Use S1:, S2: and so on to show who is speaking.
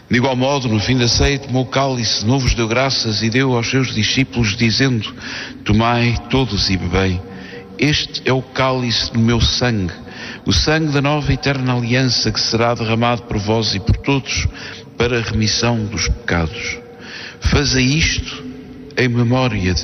S1: De igual modo, no fim da ceia, tomou o cálice, de novo vos deu graças e deu aos seus discípulos, dizendo: tomai todos e bebei. Este é o cálice do meu sangue, o sangue da nova e eterna aliança, que será derramado por vós e por todos para a remissão dos pecados. Fazei isto em memória de